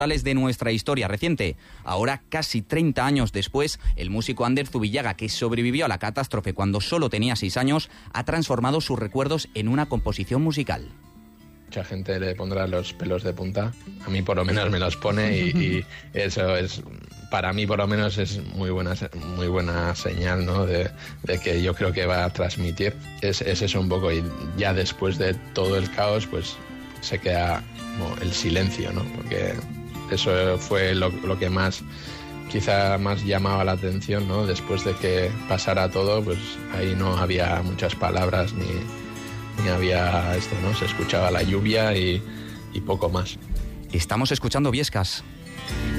de nuestra historia reciente. Ahora, casi 30 años después, el músico Ander Zubillaga, que sobrevivió a la catástrofe cuando solo tenía 6 años, ha transformado sus recuerdos en una composición musical. Mucha gente le pondrá los pelos de punta, a mí por lo menos me los pone y eso es, para mí por lo menos es muy buena señal, ¿no? de que yo creo que va a transmitir. Es eso un poco, y ya después de todo el caos pues se queda como el silencio, ¿no? Porque eso fue lo que quizá más llamaba la atención, ¿no? Después de que pasara todo, pues ahí no había muchas palabras ni había esto, ¿no? Se escuchaba la lluvia y poco más. Estamos escuchando Viescas.